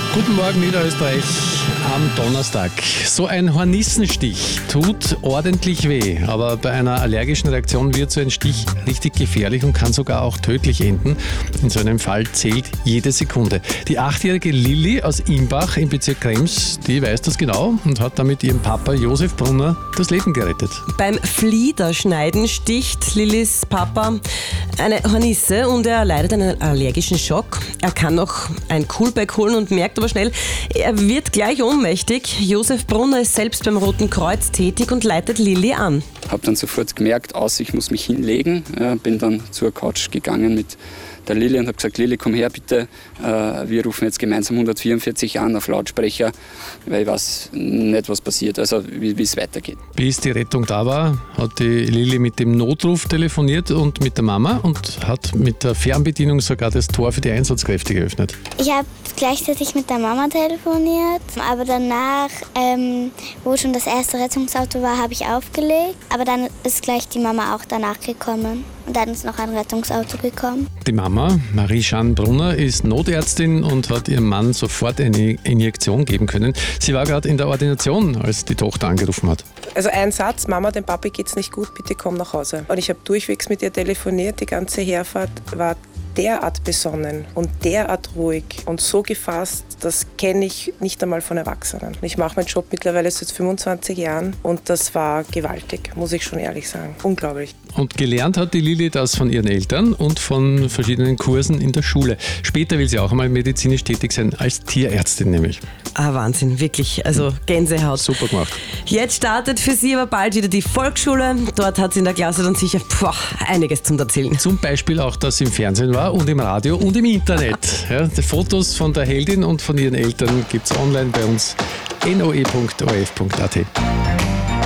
Guten Morgen, Niederösterreich am Donnerstag. So ein Hornissenstich tut ordentlich weh, aber bei einer allergischen Reaktion wird so ein Stich richtig gefährlich und kann sogar auch tödlich enden. In so einem Fall zählt jede Sekunde. Die 8-jährige Lilly aus Imbach im Bezirk Krems, die weiß das genau und hat damit ihrem Papa Josef Brunner das Leben gerettet. Beim Fliederschneiden sticht Lillys Papa eine Hornisse und er leidet einen allergischen Schock. Er kann noch ein Coolback holen und merkt aber schnell, er wird gleich ohnmächtig. Josef Brunner ist selbst beim Roten Kreuz tätig und leitet Lilly an. Habe dann sofort gemerkt, ich muss mich hinlegen. Bin dann zur Couch gegangen mit der Lilly und habe gesagt, Lilly, komm her bitte. Wir rufen jetzt gemeinsam 144 an auf Lautsprecher, weil ich weiß nicht, was passiert, also wie es weitergeht. Bis die Rettung da war, hat die Lilly mit dem Notruf telefoniert und mit der Mama und hat mit der Fernbedienung sogar das Tor für die Einsatzkräfte geöffnet. Ich habe gleichzeitig mit der Mama telefoniert, aber danach, wo schon das erste Rettungsauto war, habe ich aufgelegt. Aber dann ist gleich die Mama auch danach gekommen und dann ist noch ein Rettungsauto gekommen. Die Mama, Marie-Jeanne Brunner, ist Notärztin und hat ihrem Mann sofort eine Injektion geben können. Sie war gerade in der Ordination, als die Tochter angerufen hat. Also ein Satz, Mama, dem Papi geht's nicht gut, bitte komm nach Hause. Und ich habe durchwegs mit ihr telefoniert, die ganze Herfahrt war derart besonnen und derart ruhig und so gefasst, das kenne ich nicht einmal von Erwachsenen. Ich mache meinen Job mittlerweile seit 25 Jahren und das war gewaltig, muss ich schon ehrlich sagen. Unglaublich. Und gelernt hat die Lilly das von ihren Eltern und von verschiedenen Kursen in der Schule. Später will sie auch einmal medizinisch tätig sein, als Tierärztin nämlich. Wahnsinn, wirklich, also Gänsehaut. Super gemacht. Jetzt startet für sie aber bald wieder die Volksschule. Dort hat sie in der Klasse dann sicher einiges zum Erzählen. Zum Beispiel auch, dass sie im Fernsehen war und im Radio und im Internet. Ja, die Fotos von der Heldin und von ihren Eltern gibt es online bei uns noe.orf.at.